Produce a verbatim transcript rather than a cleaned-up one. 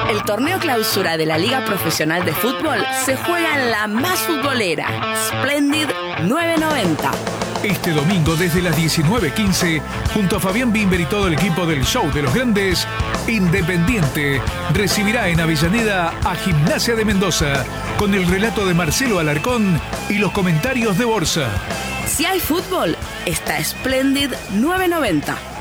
El torneo clausura de la Liga Profesional de Fútbol se juega en la más futbolera, Splendid nueve noventa. Este domingo desde las diecinueve quince, junto a Fabián Bimber y todo el equipo del Show de los Grandes, Independiente recibirá en Avellaneda a Gimnasia de Mendoza, con el relato de Marcelo Alarcón y los comentarios de Borsa. Si hay fútbol, está Splendid nueve noventa.